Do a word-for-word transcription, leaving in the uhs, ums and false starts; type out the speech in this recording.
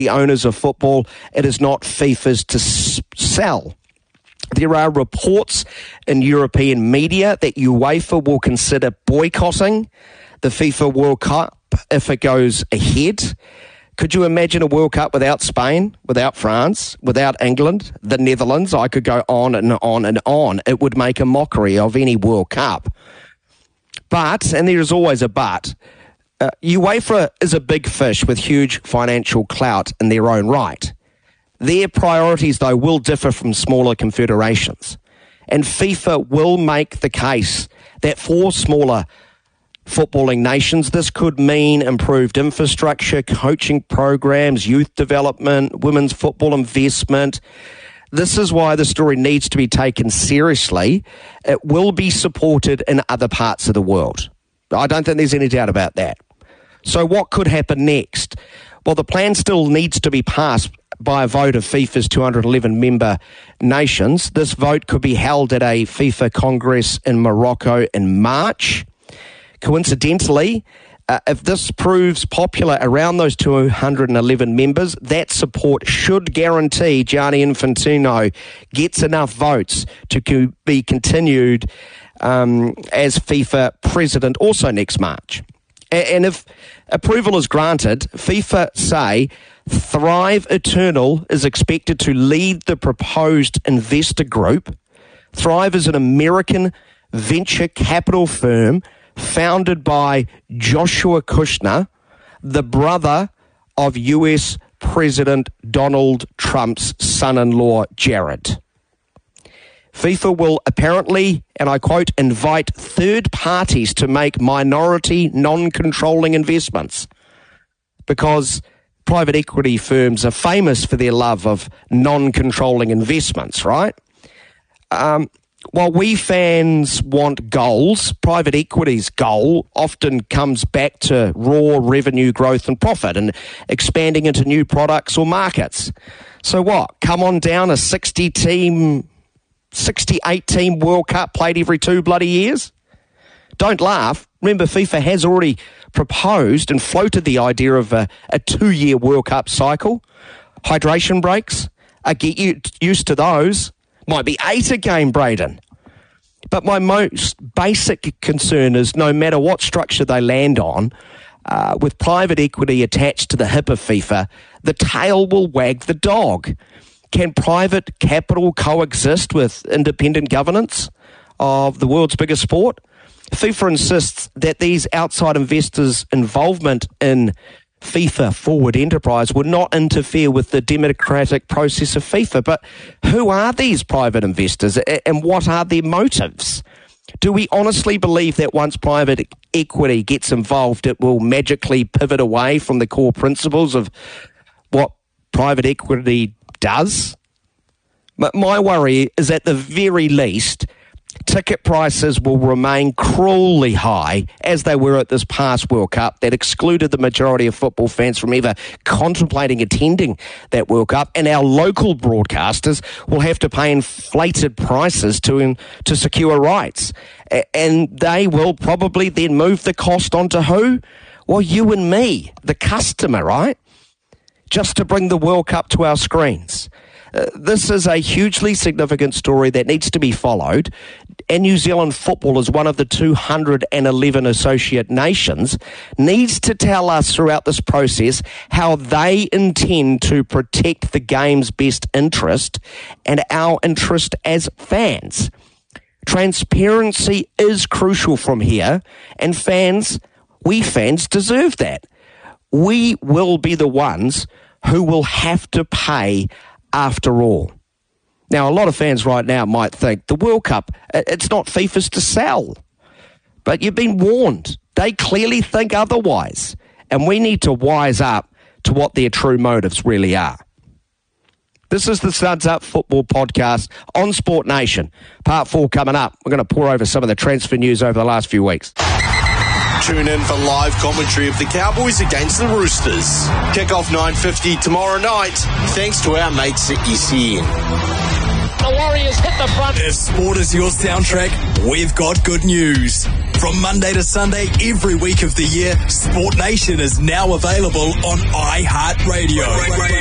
the owners of football. It is not FIFA's to s- sell. There are reports in European media that UEFA will consider boycotting the FIFA World Cup if it goes ahead. Could you imagine a World Cup without Spain, without France, without England, the Netherlands? I could go on and on and on. It would make a mockery of any World Cup. But, and there is always a but, uh, UEFA is a big fish with huge financial clout in their own right. Their priorities, though, will differ from smaller confederations. And FIFA will make the case that for smaller footballing nations, this could mean improved infrastructure, coaching programs, youth development, women's football investment. This is why the story needs to be taken seriously. It will be supported in other parts of the world. I don't think there's any doubt about that. So what could happen next? Well, the plan still needs to be passed by a vote of FIFA's two hundred eleven member nations. This vote could be held at a FIFA Congress in Morocco in March. Coincidentally, uh, if this proves popular around those two hundred eleven members, that support should guarantee Gianni Infantino gets enough votes to co- be continued um, as FIFA president also next March. A- and if approval is granted, FIFA say Thrive Eternal is expected to lead the proposed investor group. Thrive is an American venture capital firm founded by Joshua Kushner, the brother of U S President Donald Trump's son-in-law, Jared. FIFA will apparently, and I quote, invite third parties to make minority, non-controlling investments, because private equity firms are famous for their love of non-controlling investments, right? Um, while we fans want goals, private equity's goal often comes back to raw revenue growth and profit and expanding into new products or markets. So what? Come on down a sixty-team, sixty-eight-team World Cup played every two bloody years? Don't laugh. Remember, FIFA has already proposed and floated the idea of a, a two-year World Cup cycle. Hydration breaks. I get used to those. Might be eight a game, Braden. But my most basic concern is no matter what structure they land on, uh, with private equity attached to the hip of FIFA, the tail will wag the dog. Can private capital coexist with independent governance of the world's biggest sport? FIFA insists that these outside investors' involvement in FIFA forward enterprise would not interfere with the democratic process of FIFA. But who are these private investors and what are their motives? Do we honestly believe that once private equity gets involved, it will magically pivot away from the core principles of what private equity does? My worry is at the very least, ticket prices will remain cruelly high as they were at this past World Cup that excluded the majority of football fans from ever contemplating attending that World Cup, and our local broadcasters will have to pay inflated prices to to secure rights, and they will probably then move the cost onto who? Well, you and me, the customer, right? Just to bring the World Cup to our screens. Uh, this is a hugely significant story that needs to be followed, and New Zealand football, as one of the two hundred eleven associate nations, needs to tell us throughout this process how they intend to protect the game's best interest and our interest as fans. Transparency is crucial from here, and fans, we fans deserve that. We will be the ones who will have to pay after all. Now, a lot of fans right now might think the World Cup, it's not FIFA's to sell. But you've been warned. They clearly think otherwise. And we need to wise up to what their true motives really are. This is the Suds Up Football Podcast on Sport Nation. Part four coming up. We're going to pour over some of the transfer news over the last few weeks. Tune in for live commentary of the Cowboys against the Roosters. Kickoff nine fifty tomorrow night, thanks to our mates at S E N. The Warriors hit the front. If sport is your soundtrack, we've got good news. From Monday to Sunday, every week of the year, Sport Nation is now available on iHeartRadio.